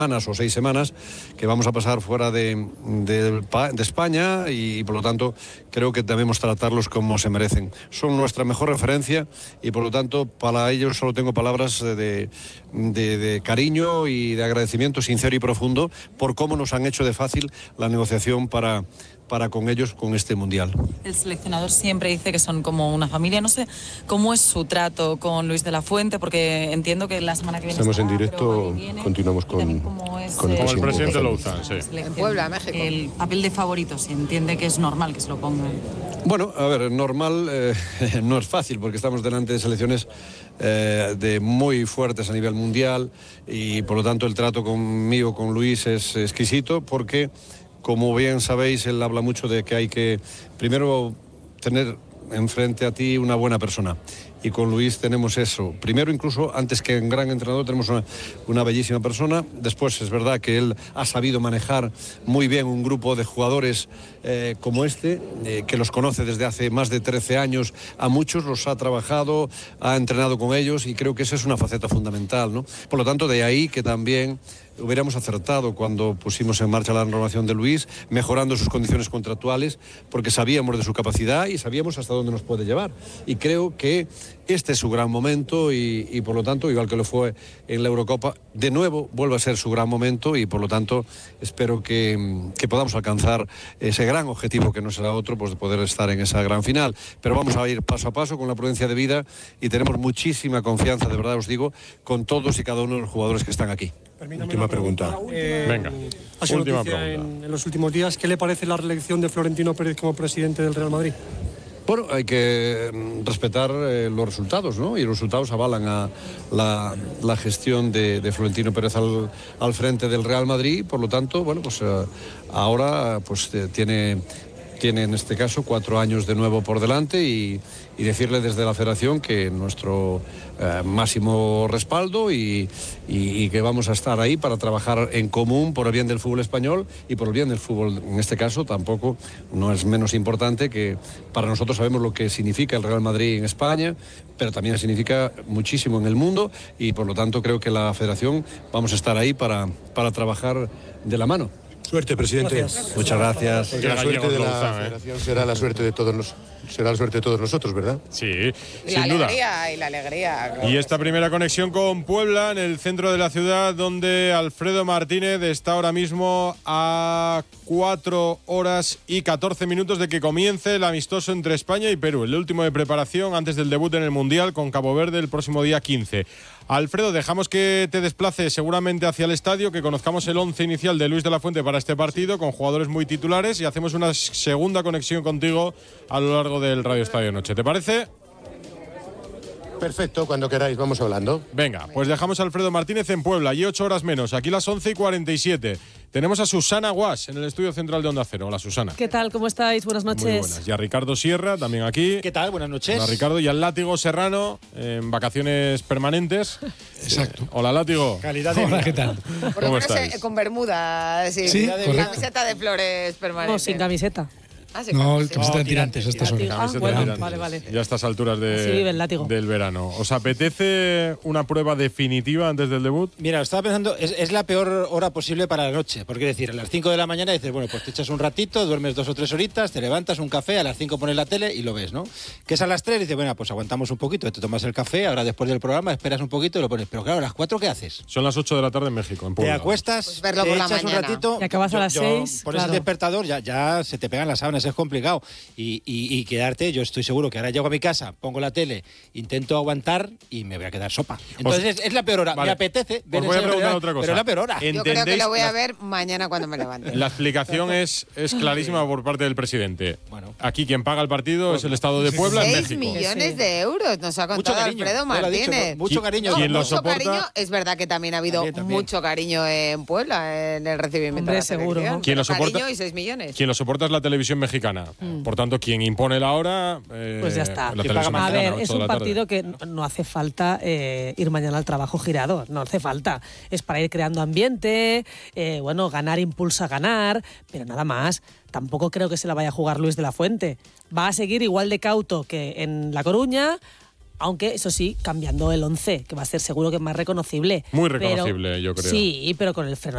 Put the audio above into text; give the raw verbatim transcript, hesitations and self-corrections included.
semanas o seis semanas que vamos a pasar fuera de, de, de España y por lo tanto creo que debemos tratarlos como se merecen. Son nuestra mejor referencia y por lo tanto para ellos solo tengo palabras de, de, de cariño y de agradecimiento sincero y profundo por cómo nos han hecho de fácil la negociación para... para con ellos, con este Mundial. El seleccionador siempre dice que son como una familia. No sé cómo es su trato con Luis de la Fuente, porque entiendo que la semana que viene... Estamos estará, en directo, viene, continuamos con, cómo es, con el eh, presidente, el presidente Louzán, sí. En Puebla, México. El papel de favorito, si entiende que es normal que se lo pongan. Bueno, a ver, normal eh, no es fácil, porque estamos delante de selecciones eh, de muy fuertes a nivel mundial y por lo tanto el trato conmigo, con Luis, es exquisito, porque... Como bien sabéis, él habla mucho de que hay que, primero, tener enfrente a ti una buena persona. Y con Luis tenemos eso. Primero, incluso, antes que un gran entrenador, tenemos una, una bellísima persona. Después, es verdad que él ha sabido manejar muy bien un grupo de jugadores eh, como este, eh, que los conoce desde hace más de trece años. A muchos los ha trabajado, ha entrenado con ellos y creo que esa es una faceta fundamental, ¿no? Por lo tanto, de ahí que también... hubiéramos acertado cuando pusimos en marcha la renovación de Luis, mejorando sus condiciones contractuales, porque sabíamos de su capacidad y sabíamos hasta dónde nos puede llevar. Y creo que este es su gran momento y, y por lo tanto, igual que lo fue en la Eurocopa, de nuevo vuelve a ser su gran momento y por lo tanto espero que, que podamos alcanzar ese gran objetivo que no será otro, pues de poder estar en esa gran final. Pero vamos a ir paso a paso con la prudencia de vida y tenemos muchísima confianza, de verdad os digo, con todos y cada uno de los jugadores que están aquí. Última pregunta. Eh, Venga, ha sido última noticia pregunta. en, en los últimos días. ¿Qué le parece la reelección de Florentino Pérez como presidente del Real Madrid? Bueno, hay que respetar eh, los resultados, ¿no? Y los resultados avalan a la, la gestión de, de Florentino Pérez al, al frente del Real Madrid. Por lo tanto, bueno, pues eh, ahora pues eh, tiene... tiene en este caso cuatro años de nuevo por delante y, y decirle desde la Federación que nuestro eh, máximo respaldo y, y, y que vamos a estar ahí para trabajar en común por el bien del fútbol español y por el bien del fútbol. En este caso tampoco no es menos importante que para nosotros sabemos lo que significa el Real Madrid en España, pero también significa muchísimo en el mundo y por lo tanto creo que la Federación vamos a estar ahí para, para trabajar de la mano. Suerte, presidente. Gracias. Muchas gracias. Porque la suerte de la Federación será la suerte de todos nos, será la suerte de todos nosotros, ¿verdad? Sí, Y sin la duda. alegría, y la alegría. claro Y que esta sí. primera conexión con Puebla, en el centro de la ciudad, donde Alfredo Martínez está ahora mismo a cuatro horas y catorce minutos de que comience el amistoso entre España y Perú, el último de preparación antes del debut en el Mundial con Cabo Verde el próximo día quince. Alfredo, dejamos que te desplaces seguramente hacia el estadio, que conozcamos el once inicial de Luis de la Fuente para este partido, con jugadores muy titulares, y hacemos una segunda conexión contigo a lo largo del Radio Estadio Noche. ¿Te parece? Perfecto, cuando queráis, vamos hablando. Venga, pues dejamos a Alfredo Martínez en Puebla, y ocho horas menos, aquí las once y cuarenta y siete. Tenemos a Susana Guas en el estudio central de Onda Cero. Hola, Susana. ¿Qué tal? ¿Cómo estáis? Buenas noches. Muy buenas. Y a Ricardo Sierra, también aquí. ¿Qué tal? Buenas noches. Hola, Ricardo. Y al Látigo Serrano, en vacaciones permanentes. Exacto. Eh, hola, Látigo. Calidad de Hola, vida. ¿qué tal? Por lo ¿Cómo menos estáis? eh, con bermuda, sí, Sí, la de correcto. camiseta de flores permanente. No, sin camiseta. Ah, sin No, camiseta. camiseta No, en tirantes, tirantes, estas son. tirantes. Camiseta Ah, bueno, de tirantes. vale, vale. Ya a estas alturas de, Así vive el Látigo. del verano. ¿Os apetece una prueba definitiva antes del debut? Mira, estaba pensando, es, es la peor hora posible para la noche, porque es decir, a las cinco de la mañana dices, bueno, pues te echas un ratito, duermes dos o tres horitas, te levantas, un café, a las cinco pones la tele y lo ves, ¿no? Que es a las tres, dices, bueno, pues aguantamos un poquito, te tomas el café, ahora después del programa esperas un poquito y lo pones. Pero claro, a las cuatro, ¿qué haces? Son las ocho de la tarde en México, en Te Puebla. acuestas, Pues verlo te por la echas un mañana. ratito. Y acabas a las seis, Pones claro. el despertador, ya, ya se te pegan las sábanas, es complicado. Y, y, y quedarte, yo estoy seguro que ahora llego a mi casa, pongo la tele, intento aguantar y me voy a quedar sopa. Entonces es, es la peor hora. Vale. Me apetece ver Os voy a esa preguntar realidad, otra cosa. pero es la peor hora. En- Yo creo que ¿Entendéis lo voy a las- ver mañana cuando me levante. La explicación es, es clarísima por parte del presidente. Bueno. Aquí quien paga el partido es el Estado de Puebla en Seis México. millones de euros nos ha Mucho contado cariño. Alfredo ya lo he dicho, Martínez. mucho cariño. No, ¿Quién lo mucho soporta? cariño. Es verdad que también ha habido También, también. mucho cariño en Puebla en el recibimiento Hombre, de la seguro, selección. ¿no? ¿Quién lo Pero soporta? Cariño y seis millones. Quien lo soporta es la televisión mexicana. Por tanto, quien impone la hora. eh, Pues ya está. la ¿Quién paga televisión más? A mexicana, ver, ocho es de un la tarde. partido que no- no hace falta eh, ir mañana al trabajo girado, no hace falta. Es para ir creando ambiente, eh, bueno, ganar impulsa a ganar, pero nada más. Tampoco creo que se la vaya a jugar Luis de la Fuente. Va a seguir igual de cauto que en La Coruña, aunque eso sí, cambiando el once, que va a ser seguro que más reconocible. Muy Pero- reconocible, yo creo. Sí, pero con el freno